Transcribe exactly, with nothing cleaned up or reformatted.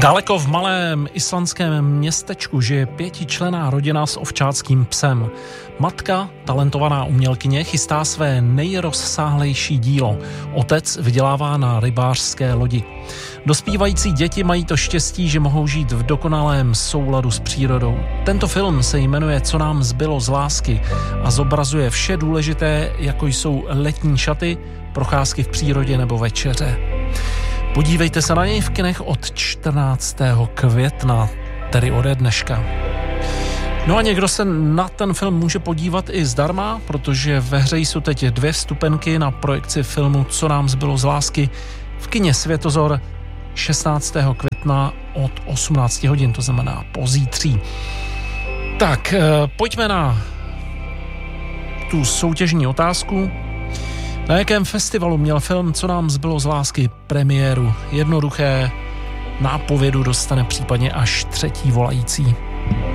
Daleko v malém islandském městečku žije pětičlenná rodina s ovčáckým psem. Matka, talentovaná umělkyně, chystá své nejrozsáhlejší dílo. Otec vydělává na rybářské lodi. Dospívající děti mají to štěstí, že mohou žít v dokonalém souladu s přírodou. Tento film se jmenuje Co nám zbylo z lásky a zobrazuje vše důležité, jako jsou letní šaty, procházky v přírodě nebo večeře. Podívejte se na něj v kinech od čtrnáctého května, tedy ode dneška. No a někdo se na ten film může podívat i zdarma, protože ve hře jsou teď dvě vstupenky na projekci filmu Co nám zbylo z lásky v kině Světozor šestnáctého května od osmnácti hodin, to znamená pozítří. Tak, pojďme na tu soutěžní otázku. Na jakém festivalu měl film Co nám zbylo z lásky premiéru? Jednoduché, nápovědu dostane případně až třetí volající.